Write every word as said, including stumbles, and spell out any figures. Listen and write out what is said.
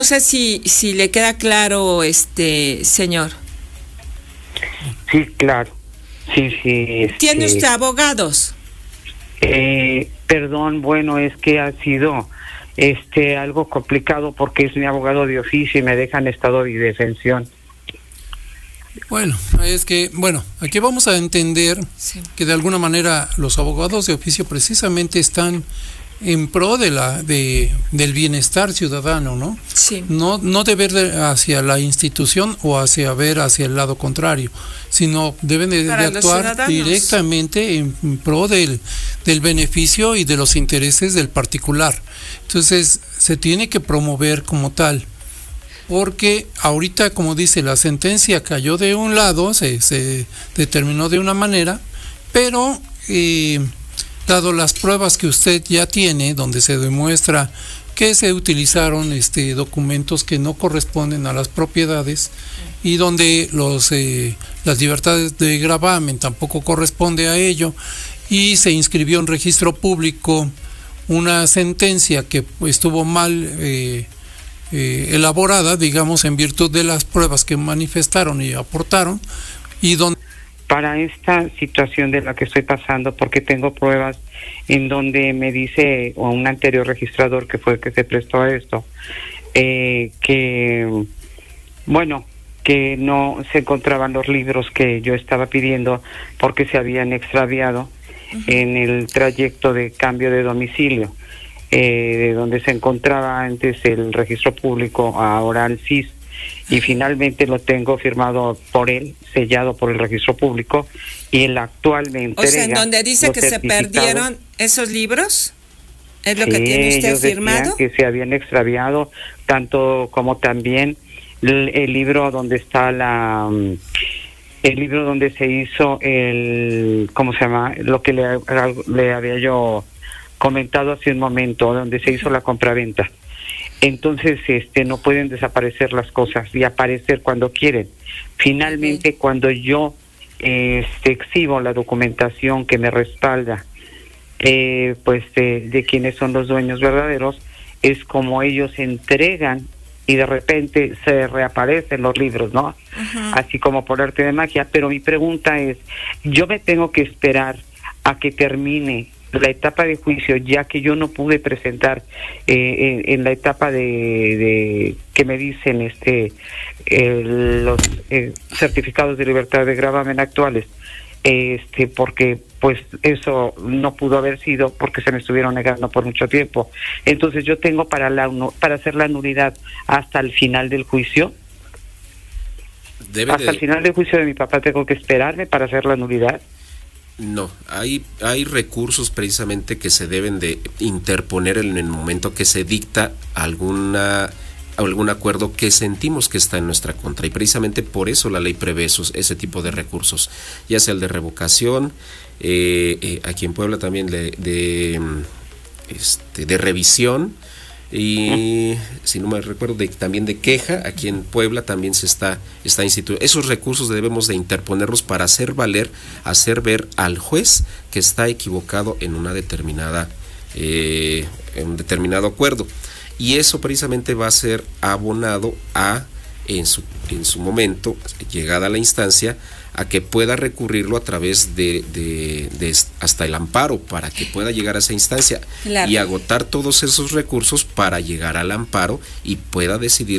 No sé si, si le queda claro, este señor. Sí, claro. Sí, sí. Este, ¿Tiene usted abogados? Eh, perdón, bueno, es que ha sido este algo complicado porque es mi abogado de oficio y me deja en estado de indefensión. Bueno, es que, bueno, aquí vamos a entender sí. que de alguna manera los abogados de oficio precisamente están en pro de la de del bienestar ciudadano, ¿no? Sí. No no de ver hacia la institución o hacia ver hacia el lado contrario, sino deben de, de actuar directamente en, en pro del del beneficio y de los intereses del particular. Entonces, se tiene que promover como tal. Porque ahorita, como dice, la sentencia cayó de un lado, se, se determinó de una manera, pero eh, dado las pruebas que usted ya tiene, donde se demuestra que se utilizaron este, documentos que no corresponden a las propiedades y donde los eh, las libertades de gravamen tampoco corresponde a ello, y se inscribió en registro público una sentencia que estuvo mal eh, Eh, elaborada, digamos, en virtud de las pruebas que manifestaron y aportaron, y donde para esta situación de la que estoy pasando, porque tengo pruebas en donde me dice o un anterior registrador que fue el que se prestó a esto, eh, que bueno, que no se encontraban los libros que yo estaba pidiendo porque se habían extraviado uh-huh. en el trayecto de cambio de domicilio. Eh, de donde se encontraba antes el registro público, ahora el C I S, y finalmente lo tengo firmado por él, sellado por el registro público, y él actual me entrega. O sea, en donde dice que se perdieron esos libros, ¿es lo sí, que tiene usted ellos firmado? Que se habían extraviado, tanto como también el, el libro donde está la... el libro donde se hizo el... ¿cómo se llama? Lo que le, le había yo comentado hace un momento, donde se hizo la compraventa. Entonces, este, no pueden desaparecer las cosas y aparecer cuando quieren. Finalmente, okay. cuando yo este, exhibo la documentación que me respalda, eh, pues de, de quiénes son los dueños verdaderos, es como ellos entregan y de repente se reaparecen los libros, ¿no? Uh-huh. Así como por arte de magia. Pero mi pregunta es, yo me tengo que esperar a que termine la etapa de juicio, ya que yo no pude presentar eh, en, en la etapa de, de que me dicen este eh, los eh, certificados de libertad de gravamen actuales, este porque pues eso no pudo haber sido porque se me estuvieron negando por mucho tiempo. Entonces yo tengo para la para hacer la nulidad hasta el final del juicio. Debe hasta de... el final del juicio de mi papá tengo que esperarme para hacer la nulidad. No, hay, hay recursos precisamente que se deben de interponer en el momento que se dicta alguna, algún acuerdo que sentimos que está en nuestra contra, y precisamente por eso la ley prevé esos, ese tipo de recursos, ya sea el de revocación, eh, eh, aquí en Puebla también de, de, este, de revisión, y si no me recuerdo de, también de queja. Aquí en Puebla también se está está instituyendo esos recursos, debemos de interponerlos para hacer valer, hacer ver al juez que está equivocado en una determinada eh, en un determinado acuerdo, y eso precisamente va a ser abonado a en su en su momento, llegada la instancia, a que pueda recurrirlo a través de, de, de hasta el amparo, para que pueda llegar a esa instancia, claro. y agotar todos esos recursos para llegar al amparo y pueda decidir